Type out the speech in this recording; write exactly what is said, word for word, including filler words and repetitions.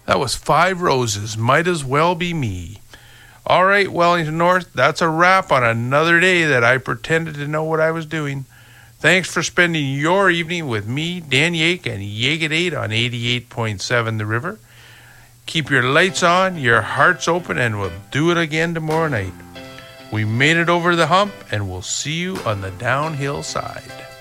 That was Five Roses, Might As Well Be Me. All right, Wellington North, that's a wrap on another day that I pretended to know what I was doing. Thanks for spending your evening with me, Dan Yake, and Yake at eight on eighty-eight point seven The River. Keep your lights on, your hearts open, and we'll do it again tomorrow night. We made it over the hump, and we'll see you on the downhill side.